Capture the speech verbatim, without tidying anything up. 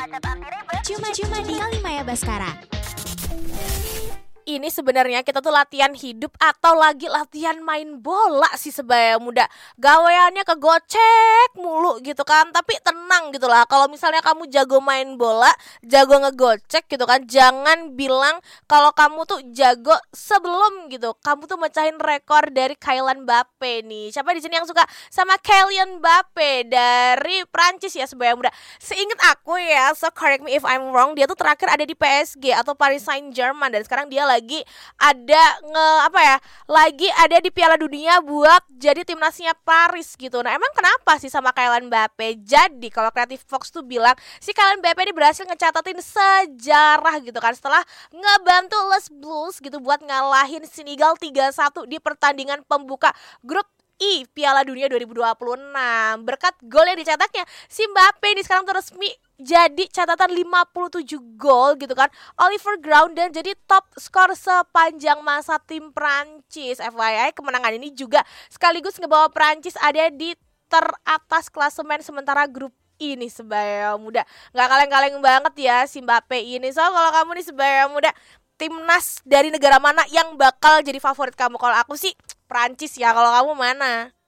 Cuma-cuma di Kalimaya Baskara. Ini sebenarnya kita tuh latihan hidup atau lagi latihan main bola sih sebaya muda. Gaweannya kegocek mulu gitu kan. Tapi tenang gitu lah, kalau misalnya kamu jago main bola, jago ngegocek gitu kan, jangan bilang kalau kamu tuh jago sebelum gitu kamu tuh mecahin rekor dari Kylian Mbappe nih. Siapa di sini yang suka sama Kylian Mbappe dari Prancis ya sebaya muda? Seingat aku ya, so correct me if I'm wrong, dia tuh terakhir ada di P S G atau Paris Saint-Germain, dan sekarang dia lagi ada nge apa ya lagi ada di Piala Dunia buat jadi timnasnya Paris gitu. Nah emang kenapa sih sama Kylian Mbappe? Jadi kalau Creative Fox tuh bilang si Kylian Mbappe ini berhasil ngecatatin sejarah gitu kan setelah ngebantu Les Blues gitu buat ngalahin Senegal tiga satu di pertandingan pembuka grup I Piala Dunia dua ribu dua puluh enam. Berkat gol yang dicetaknya, si Mbappe ini sekarang tuh resmi jadi catatan lima puluh tujuh gol gitu kan, Oliver Giroud, dan jadi top skor sepanjang masa tim Prancis. F Y I, kemenangan ini juga sekaligus ngebawa Prancis ada di teratas klasemen sementara grup ini sebaya muda. Gak kaleng-kaleng banget ya si Mbappe ini. So kalau kamu nih sebaya muda, timnas dari negara mana yang bakal jadi favorit kamu? Kalau aku sih Prancis ya, kalau kamu mana?